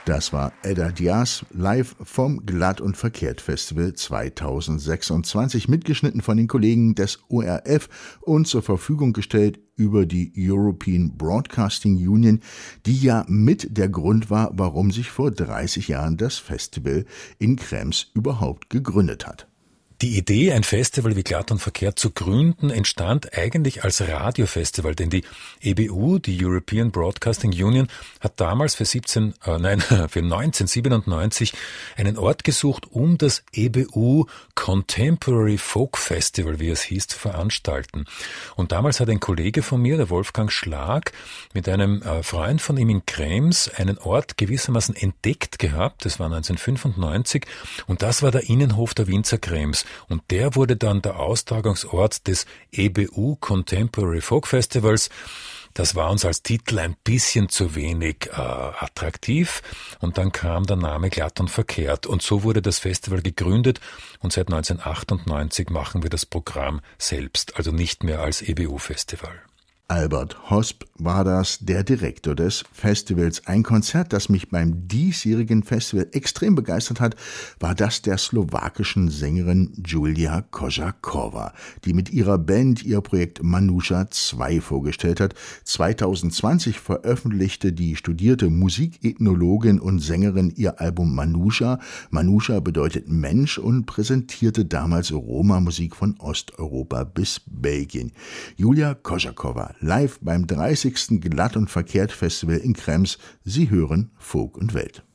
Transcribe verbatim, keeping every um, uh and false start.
Das war Edda Diaz live vom Glatt und Verkehrt Festival zweitausendsechsundzwanzig, mitgeschnitten von den Kollegen des O R F und zur Verfügung gestellt über die European Broadcasting Union, die ja mit der Grund war, warum sich vor dreißig Jahren das Festival in Krems überhaupt gegründet hat. Die Idee, ein Festival wie Glatt und Verkehrt zu gründen, entstand eigentlich als Radiofestival, denn die E B U, die European Broadcasting Union, hat damals für siebzehn, äh, nein, für neunzehnhundertsiebenundneunzig einen Ort gesucht, um das E B U Contemporary Folk Festival, wie es hieß, zu veranstalten. Und damals hat ein Kollege von mir, der Wolfgang Schlag, mit einem äh, Freund von ihm in Krems einen Ort gewissermaßen entdeckt gehabt. Das war neunzehnhundertfünfundneunzig und das war der Innenhof der Winzer Krems. Und der wurde dann der Austragungsort des E B U Contemporary Folk Festivals. Das war uns als Titel ein bisschen zu wenig äh, attraktiv. Und dann kam der Name Glatt und Verkehrt. Und so wurde das Festival gegründet. Und seit neunzehnhundertachtundneunzig machen wir das Programm selbst, also nicht mehr als E B U-Festival. Albert Hosp war das, der Direktor des Festivals. Ein Konzert, das mich beim diesjährigen Festival extrem begeistert hat, war das der slowakischen Sängerin Julia Kožáková, die mit ihrer Band ihr Projekt Manusha zwei vorgestellt hat. zweitausendzwanzig veröffentlichte die studierte Musikethnologin und Sängerin ihr Album Manusha. Manusha bedeutet Mensch und präsentierte damals Roma-Musik von Osteuropa bis Belgien. Julia Kožáková live beim dreißigsten Glatt und Verkehrt Festival in Krems. Sie hören Folk und Welt.